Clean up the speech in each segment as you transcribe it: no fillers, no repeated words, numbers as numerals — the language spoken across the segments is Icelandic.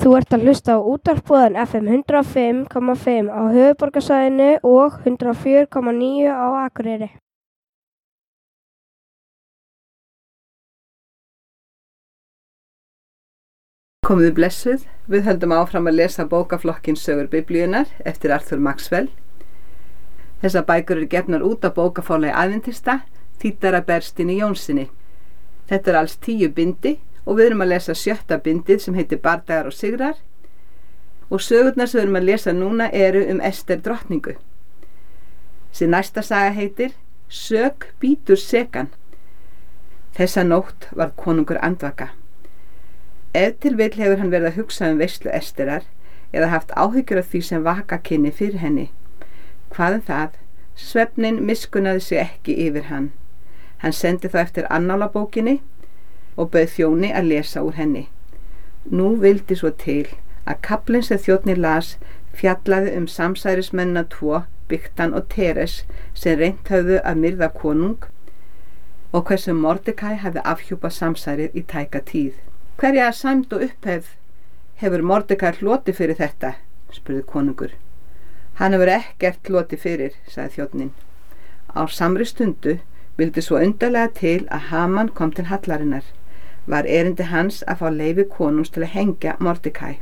Þú ert að hlusta á útvarpsboðan FM 105,5 á höfuðborgarsvæðinu og 104,9 á Akureyri. Komiði blessuð, við höldum áfram að lesa bókaflokkinn Sögur Biblíunnar eftir Arthur Maxwell. Þessar bækur eru gefnar út á bókaforlagi Aðventista, þýddar af Berstíni Jónssyni. Þetta alls 10 bindi og við erum að lesa 7. bindið sem heitir Bardagar og sigrar og sögurnar sem við erum að lesa núna eru Ester drottningu. Þessi næsta saga heitir Sök bítur sekan. Þessa nótt varð konungur andvaka. Ef til vill hefur hann verið að hugsa veislu Esterar eða haft áhyggjur af því sem vaka kynni fyrir henni. Hvað það? Svefnin miskunnaði sig ekki yfir hann. Hann sendi þá eftir annálabókinni og bauð þjóni að lesa úr henni. Nú vildi svo til að kaflinn sem þjónninn las fjallaði samsærismennina 2, Bigtan og Teres, sem reynt höfðu að myrða konung og hversu Mordecai hafði afhjúpað samsærið í tæka tíð. Hverja sæmd og upphefð hefur Mordecai hlotið fyrir þetta? Spurði konungur. Hann hefur ekkert hlotið fyrir, sagði þjónninn. Á samri stundu vildi svo undarlega til að Haman kom til hallarinnar. Var erindi hans að fá leyfi konungs til að hengja Mordecai.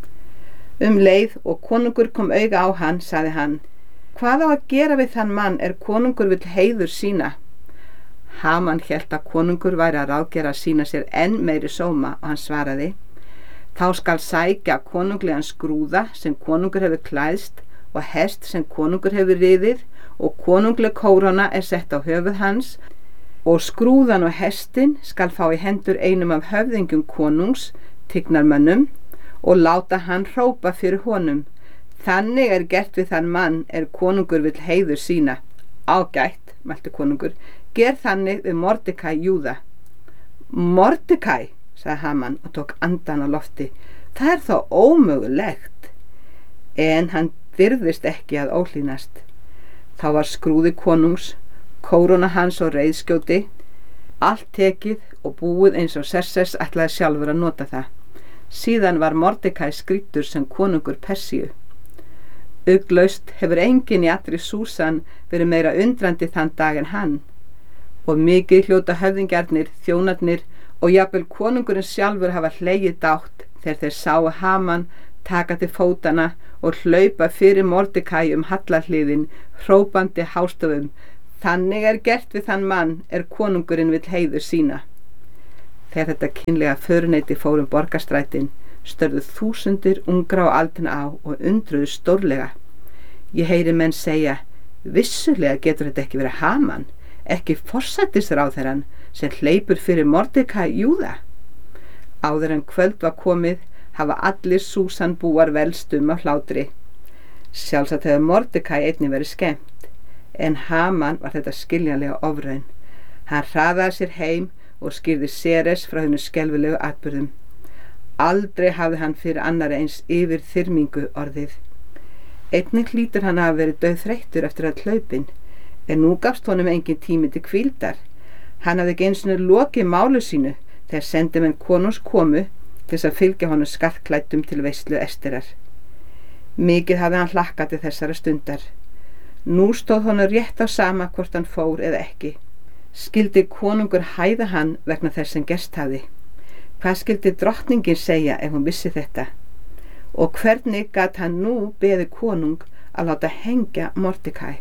Leið og konungur kom auga á hann, sagði hann. Hvað á að gera við þann mann konungur vill heiður sína? Haman hélt að konungur væri að ráðgera að sína sér enn meiri sóma og hann svaraði. Þá skal sækja konunglegan skrúða sem konungur hefur klæðst og hest sem konungur hefur riðið og konungleg kóróna sett á höfuð hans og skrúðan og hestin skal fá í hendur einum af höfðingjum konungs, tignarmönnum, og láta hann hrópa fyrir honum. Þannig gert við þann mann konungur vill heiður sína. Ágætt, mælti konungur, ger þannig við Mordecai Júða. Mordecai, sagði Haman og tók andan á lofti. Það þá ómögulegt. En hann dirfðist ekki að óhlýnast. Þá var skrúði konungs, kóróna hans og reiðskjóti, allt tekið og búið eins og Xerxes ætlaði sjálfur að nota það. Síðan var Mordecai skrýddur sem konungur Persíu. Ugglaust hefur enginn í allri Súsan verið meira undrandi þann dag en hann, og mikið hljóta höfðingjarnir, þjónarnir og jafnvel konungurinn sjálfur hafa hlegið dátt þegar þeir sáu Haman taka til fótana og hlaupa fyrir Mordecai hallarhliðin, hrópandi hástöfum. Þannig gert við þann mann konungurinn vill heiður sína. Þegar þetta kynlega föruneyti fór borgarstrætin, störðu þúsundir ungra á aldina á og undruðu stórlega. Ég heyri menn segja, vissulega getur þetta ekki verið Haman, ekki forsætisráðherrann sem hleypur fyrir Mordecai Júða. Áður en kvöld var komið, hafa allir Súsan búar velstum á hlátri. Sjálfsagt hefur Mordecai einnig verið skemmt, en Haman var þetta skiljanlega ofraun. Hann hraðaði sér heim og skýrði Seres frá hennu skelfilegu atburðum. Aldrei hafði hann fyrir annarri eins yfir þyrmingu orðið. Einnig hlýtur hann að hafa verið dauðþreyttur eftir að hlaupin, en nú gafst honum engin tími til hvíldar. Hann hafði ekki einu sinni lokið málu sínu þegar sendimenn konungs komu til þess að fylgja honum skartklæddum til veislu Esterar. Mikið hafði hann hlakkað til þessara stundar. Nú stóð honum rétt á sama hvort hann fór eða ekki. Skyldi konungur hæða hann vegna þess sem gerst hafði? Hvað skyldi drottningin segja ef hún vissi þetta? Og hvernig gat hann nú beðið konung að láta hengja Mordecai?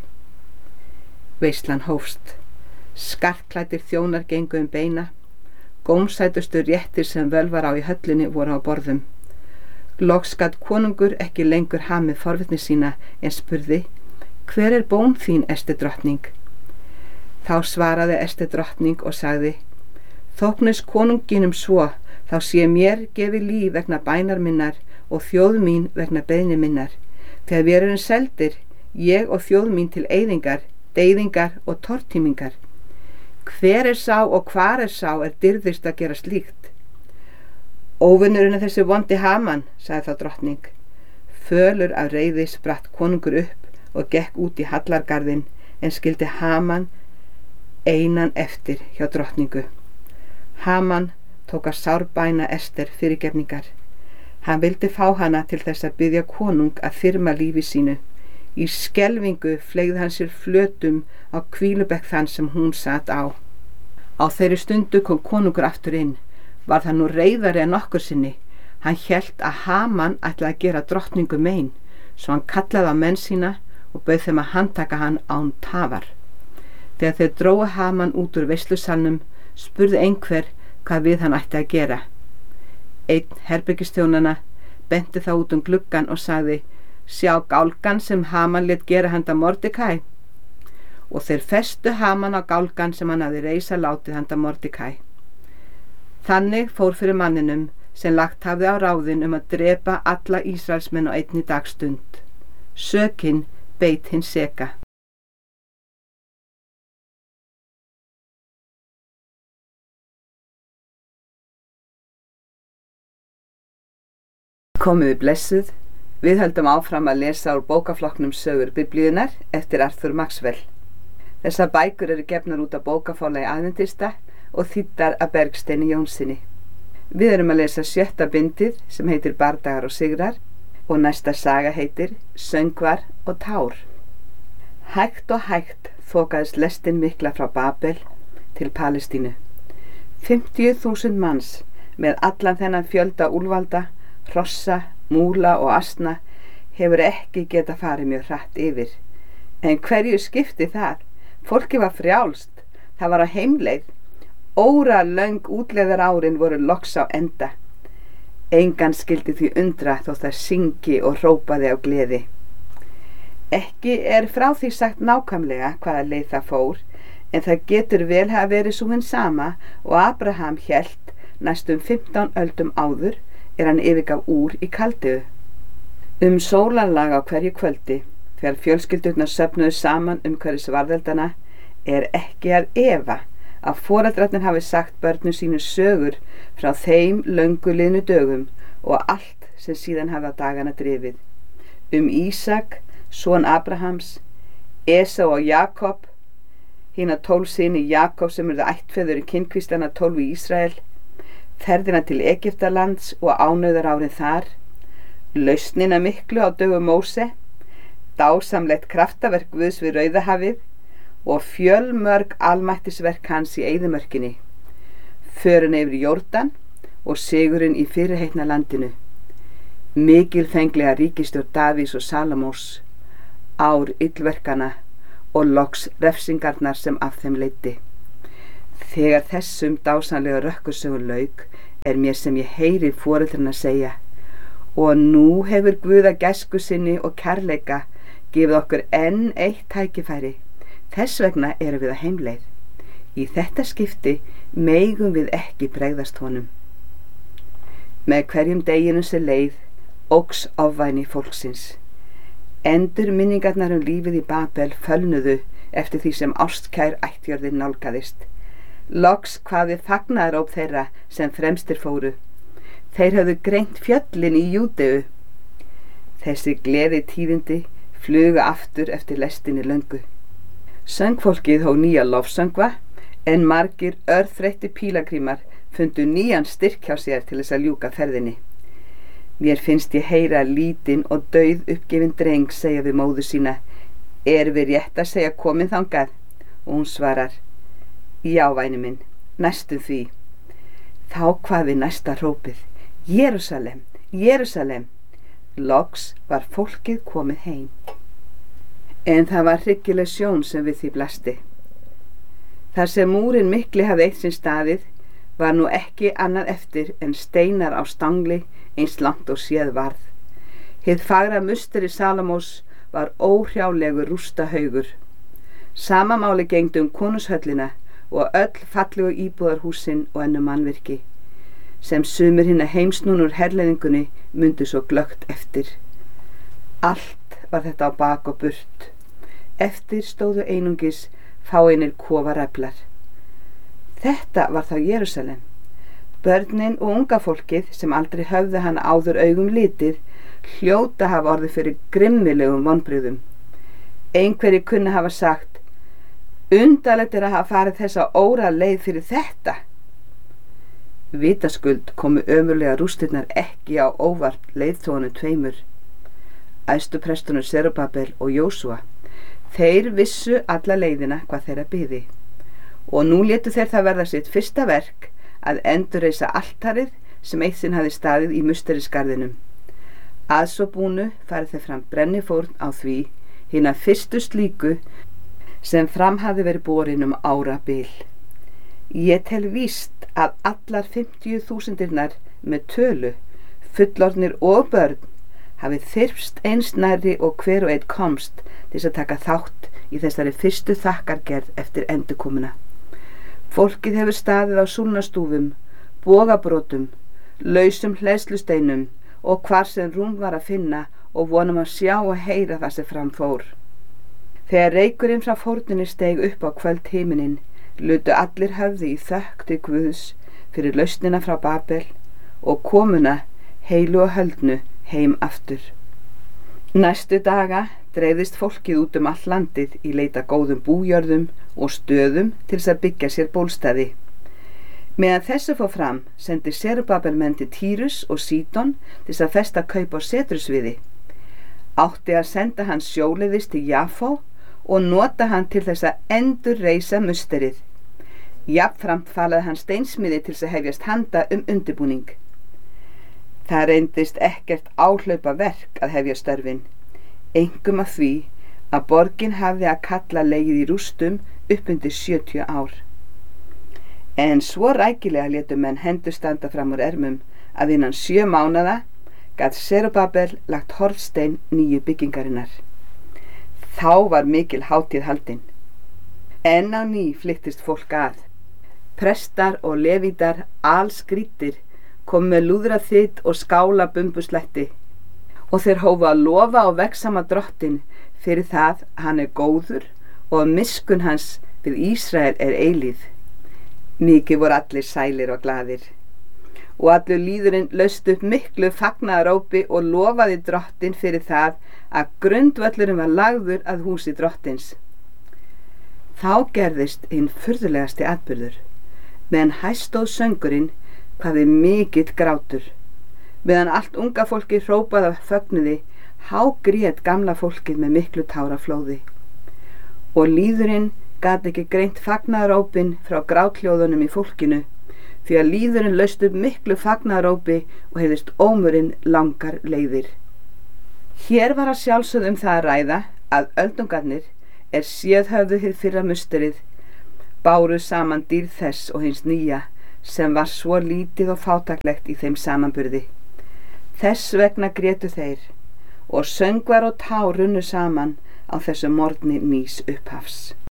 Veislan hófst. Skartklæddir þjónar gengu beina. Gómsætustu réttir sem völ var á í höllinni voru á borðum. Loks gat konungur ekki lengur hamið forvitni sína en spurði, hver bón þín, Ester drottning? Þá svaraði Ester drottning og sagði, þóknist konunginum svo, þá sé mér gefið líf vegna bænar minnar og þjóð mín vegna beiðni minnar. Þegar við erum seldir, ég og þjóð mín til eyðingar, deyðingar og tortímingar. Hver sá og hvar sá dirfðist að gera slíkt? Óvinnurinn þessi vondi Haman, sagði þá drottning. Fölur af reiði spratt konungur upp og gekk út í hallargarðin, en skildi Haman einan eftir hjá drottningu. Haman tók að sárbæna Ester fyrirgefningar. Hann vildi fá hana til þess að biðja konung að firma lífi sínu. Í skelfingu fleygði hann sér flötum á hvílubekk þann sem hún sat á. Á þeirri stundu kom konungur aftur inn. Var það nú reiðari en nokkur sinni. Hann hélt að Haman ætlaði að gera drottningu mein, svo hann kallaði á menn sína og bauð þeim að handtaka hann án tafar. Þegar þeir drógu Haman út úr veislusalnum, spurði einhver hvað við hann ætti að gera. Einn herbergisþjónanna benti þá út gluggann og sagði: sjá gálgan sem Haman lét gera handa Mordekæ. Og þeir festu Haman á gálgan sem hann hafði reisa látið handa Mordekæ. Þannig fór fyrir manninum sem lagt hafði á ráðin að drepa alla Ísraelsmenn á einni dagstund. Sökin beit hinn seka. Komiði blessuð, við höldum áfram að lesa úr bókaflokknum Sögur Biblíunnar eftir Arthur Maxwell. Þessar bækur eru gefnar út af bókaforlagi Aðventista og þýddar af Bergsteini Jónssoni. Við erum að lesa 7. bindið sem heitir Bardagar og sigrar og næsta saga heitir Söngvar og tár. Hægt og hægt þokaðist lestin mikla frá Babel til Palestínu. 50.000 manns með allan þennan fjölda úlvalda, hrossa, múla og asna hefur ekki geta farið mjög hratt yfir. En hverju skipti það? Fólki var frjálst, það var á heimleið. Óralöng útleiðar árin voru loks á enda. Engan skildi því undra þó það syngi og hrópaði á gleði. Ekki frá því sagt nákvæmlega hvaða leið það fór, en það getur vel hafa verið sú hin sama og Abraham hélt næstum 15 öldum áður hann yfirgaf Úr í Kaldeu. Sólarlag á hverju kvöldi, þegar fjölskyldurnar söfnuðu saman umhverfis varðeldana, ekki að efa að foreldrarnir hafi sagt börnum sínu sögur frá þeim löngu liðnu dögum og allt sem síðan hafi á dagana drifið. Ísak, son Abrahams, Esau og Jakob, hina 12 syni Jakob sem urðu ættfeður í kynkvíslana 12 í Ísrael, ferðina til Egyptalands og ánauðar árið þar, lausnina miklu á dögum Móse, dásamlegt kraftaverk Guðs við Rauðahafið og fjölmörg almættisverk hans í eyðimörkinni, förin yfir Jórdan og sigurinn í fyrirheitna landinu, mikilfenglega ríkisstjórn Davís og Salomós, ár illverkana og loks refsingarnar sem af þeim leiddi. Þegar þessum dásamlega rökkursögun lauk mér sem ég heyri foreldrarna segja: og nú hefur Guð gæsku sinni og kærleika gefið okkur enn eitt tækifæri. Þess vegna erum við á heimleið. Í þetta skipti megum við ekki bregðast honum. Með hverjum deginum sem leið óx ofvæni fólksins. Endurminningarnar lífið í Babel fölnuðu eftir því sem ástkær ættjörðin nálgaðist. Loks hvaði fagnaðaróp þeirra sem fremstir fóru. Þeir höfðu greint fjöllin í Júdeu. Þessi gleði tíðindi flugu aftur eftir lestinni löngu. Söngfólkið hóf nýja lofsöngva, en margir örþreyttir pílagrímar fundu nýjan styrk hjá sér til þess að ljúka ferðinni. Mér finnst ég heyra lítinn og dauð uppgefin dreng segja við móður sína: við rétt að segja komin þangað? Og hún svarar: já, væni minn, næstum því. Þá kvað við næsta hrópið: Jerúsalem, Jerúsalem. Loks var fólkið komið heim. En það var hryggileg sjón sem við því blasti. Þar sem múrin mikli hafði eitt sinn staðið, var nú ekki annað eftir en steinar á stangli eins langt og séð varð. Hið fagra musteri Salomós var óhrjálegur rústahaugur. Sama máli gegndi konungshöllina og öll fallegu íbúðarhúsin og önnur mannvirki, sem sumir hinna heimsnún úr herleiðingunni mundu svo glöggt eftir. Allt var þetta á bak og burt. Eftir stóðu einungis fáeinir kofareflar. Þetta var þá Jerúsalem. Börnin og unga fólkið sem aldrei höfðu hana áður augum litið hljóta hafa orðið fyrir grimmilegum vonbrigðum. Einhverjir kunna hafa sagt: undarlegt að hafa farið þessa óra leið fyrir þetta. Vitaskuld komu ömurlega rústirnar ekki á óvart leiðtogunum tveimur, æðstuprestunum Serubabel og Jósúa. Þeir vissu alla leiðina hvað þeirra biði og nú létu þeir það verða sitt fyrsta verk að endurreisa altarið sem eitt sinn hafði staðið í musterisgarðinum. Að svo búnu farið þeir fram brennifórn á því hina fyrstu slíku sem fram hafði verið borin árabil. Ég tel víst að allar 50.000 með tölu, fullorðnir og börn, hafi þyrpst eins nærri og hver og einn komst til að taka þátt í þessari fyrstu þakkargerð eftir endurkomuna. Fólkið hefur staðið á súlnastúfum, bogabrotum, lausum hleðslusteinum og hvar sem rúm var að finna og vonum að sjá og heyra það sem fram fór. Þegar reykurinn frá fórninni steig upp á kvöldhimininn, lutu allir höfði í þökk til Guðs fyrir lausnina frá Babel og komuna heilu og höldnu heim aftur. Næstu daga dreifðist fólkið út all landið í leita góðum bújörðum og stöðum til þess að byggja sér bólstaði. Meðan þessu fór fram sendi Serubabel menn til Tírus og Sídon til þess að festa kaup á setrusviði. Átti að senda hann sjóleiðis til Jafó og nota hann til þess að endurreisa musterið. Jafnframt falaði hann steinsmiði til þess að hefjast handa undirbúning. Það reyndist ekkert áhlaupa verk að hefja störfin, einkum að því að borgin hafði að kalla legið í rústum upp undir 70 ár. En svo rækilega létu menn hendur standa fram úr ermum að innan 7 mánaða gat Serubabel lagt hornstein nýju byggingarinnar. Þá var mikil hátíð haldin. Enn á ný flyttist fólk að. Prestar og levítar allskrýttir kom með lúðraþyt og skála bumbusletti og þeir hófu að lofa á vegsama drottin fyrir það hann góður og að miskunn hans við Ísrael eilíð. Mikið voru allir sælir og glaðir og allur lýðurinn laust upp miklu fagnaðarópi og lofaði drottin fyrir það að grundvöllurinn var lagður að húsi drottins. Þá gerðist hinn furðulegasti atburður. Meðan hæst stóð söngurinn hafði mikill grátur. Meðan allt unga fólki hrópaði af fögnuði, hágrét gamla fólkið með miklu táraflóði. Og lýðurinn gat ekki greint fagnaðarópin frá gráthljóðunum í fólkinu, því að lýðurinn laust upp miklu fagnaðarópi og heyrðist ómurinn langar leiðir. Hér var að sjálfsögðu það að ræða að öldungarnir séð höfðu hið fyrra musterið, báru saman dýrð þess og hins nýja, sem var svo lítið og fátæklegt í þeim samanburði. Þess vegna grétu þeir og söngvar og tár runnu saman á þessu morgni nýs upphafs.